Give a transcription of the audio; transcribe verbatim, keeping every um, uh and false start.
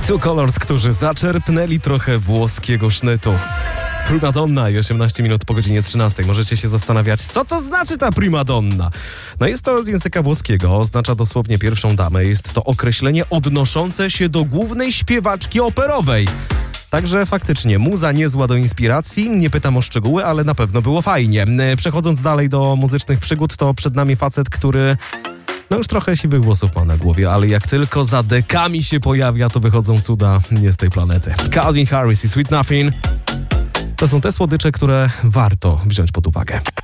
Two Colors, którzy zaczerpnęli trochę włoskiego sznytu. Primadonna i osiemnaście minut po godzinie trzynastej. Możecie się zastanawiać, co to znaczy ta primadonna? No jest to z języka włoskiego, oznacza dosłownie pierwszą damę. Jest to określenie odnoszące się do głównej śpiewaczki operowej. Także faktycznie muza niezła do inspiracji, nie pytam o szczegóły, ale na pewno było fajnie. Przechodząc dalej do muzycznych przygód, to przed nami facet, który no już trochę siwych włosów ma na głowie, ale jak tylko za dekami się pojawia, to wychodzą cuda nie z tej planety. Calvin Harris i Sweet Nothing to są te słodycze, które warto wziąć pod uwagę.